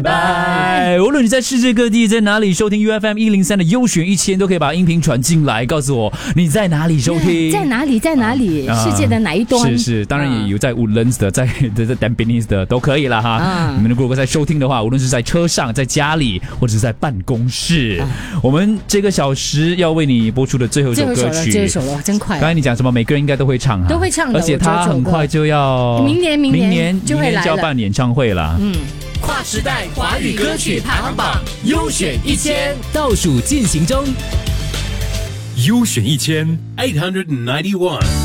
拜。无论你在世界各地在哪里收听 UFM 103的优选1000，都可以把音频传进来，告诉我你在哪里收听， 在哪里，世界的哪一端？ 是，当然也有在 Woodlands 的，在 Tampines 的都可以了哈。你们如果在收听的话，无论是在车上、在家里，或者是在办公室，我们这个小时要为你播出的最后一首歌曲， 最后一首了，真快。 刚才你讲什么？每个人应该都会唱哈， 都会唱的， 而且他很快就要明年就会来了， 就要办演唱会了。 跨时代华语歌曲排行榜优选1000倒数进行中。 优选1000 891